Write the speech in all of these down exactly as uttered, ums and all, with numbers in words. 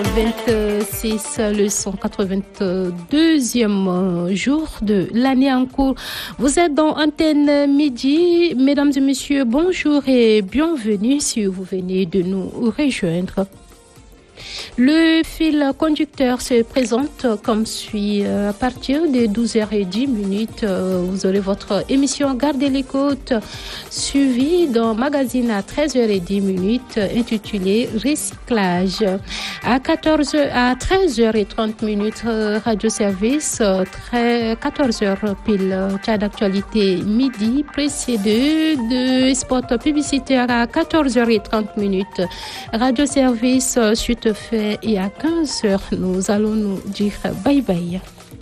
vingt-six, le cent quatre-vingt-deuxième jour de l'année en cours. Vous êtes dans Antenne Midi. Mesdames et messieurs, bonjour et bienvenue si vous venez de nous rejoindre. Le fil conducteur se présente comme suit. À partir de douze heures dix, vous aurez votre émission Gardez les côtes, suivie d'un magazine à treize heures dix intitulé Recyclage. À quatorze heures, à treize heures trente, Radio Service, quatorze heures pile, chat d'actualité midi, précédé de spot publicitaire à quatorze heures trente, Radio Service, suite fait et à quinze heures, nous allons nous dire bye bye.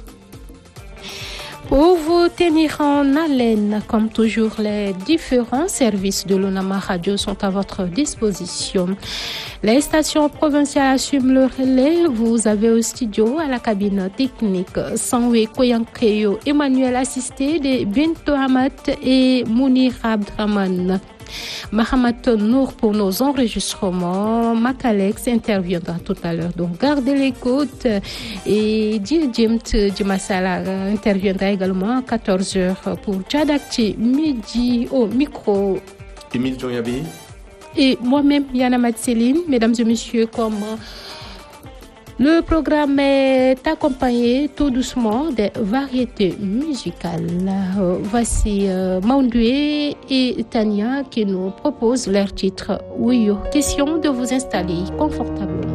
Pour vous tenir en haleine, comme toujours, les différents services de l'Onama Radio sont à votre disposition. Les stations provinciales assument le relais. Vous avez au studio, à la cabine technique, Sanwe Koyankreyo, Emmanuel assisté de Binto Hamad et Mounir Abdraman. Mahamat Nour pour nos enregistrements. Macalex interviendra tout à l'heure. Donc, gardez les côtes. Et Djimt Djimasala interviendra également à quatorze heures pour Tchadakti midi au micro. Émile Djoyabi. Et moi-même, Yana Matseline. Mesdames et messieurs, comme le programme est accompagné tout doucement des variétés musicales. Euh, voici euh, Maundoué et Tania qui nous proposent leur titre Ouyo. Question de vous installer confortablement.